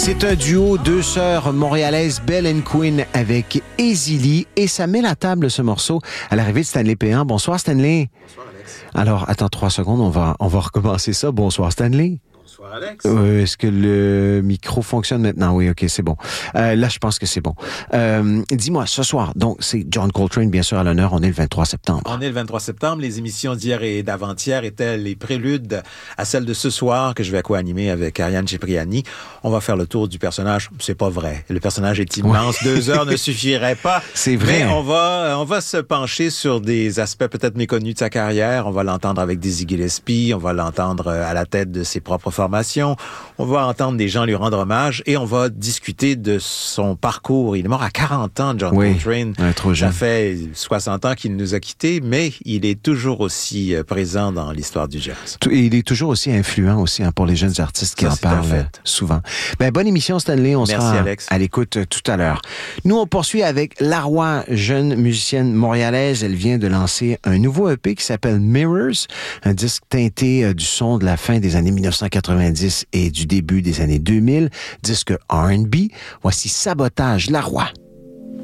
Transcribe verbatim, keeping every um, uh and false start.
C'est un duo, deux sœurs montréalaises, Belle and Queen avec Easily. Et ça met la table, ce morceau, à l'arrivée de Stanley Péan. Bonsoir, Stanley. Bonsoir, Alex. Alors, attends trois secondes, on va, on va recommencer ça. Bonsoir, Stanley. Bonsoir, Alex. Euh, est-ce que le micro fonctionne maintenant? Oui, OK, c'est bon. Euh, là, je pense que c'est bon. Euh, dis-moi, ce soir, donc, c'est John Coltrane, bien sûr, à l'honneur. On est le vingt-trois septembre. On est le vingt-trois septembre. Les émissions d'hier et d'avant-hier étaient les préludes à celles de ce soir que je vais co-animer avec Ariane Cipriani. On va faire le tour du personnage. C'est pas vrai. Le personnage est immense. Oui. Deux heures ne suffiraient pas. C'est vrai. Mais on va, on va se pencher sur des aspects peut-être méconnus de sa carrière. On va l'entendre avec Dizzy Gillespie. On va l'entendre à la tête de ses propres formations. On va entendre des gens lui rendre hommage et on va discuter de son parcours. Il est mort à quarante ans, John oui, Coltrane. Ouais, trop jeune. Ça fait soixante ans qu'il nous a quittés, mais il est toujours aussi présent dans l'histoire du jazz. Et il est toujours aussi influent aussi hein, pour les jeunes artistes qui Ça, en parlent fait. souvent. Ben, bonne émission, Stanley. On Merci, sera Alex. à l'écoute tout à l'heure. Nous, on poursuit avec Laroy, jeune musicienne montréalaise. Elle vient de lancer un nouveau E P qui s'appelle Mirrors, un disque teinté du son de la fin des années dix-neuf cent quatre-vingt-dix et du début des années deux mille, disque R and B. Voici Sabotage, Laroy.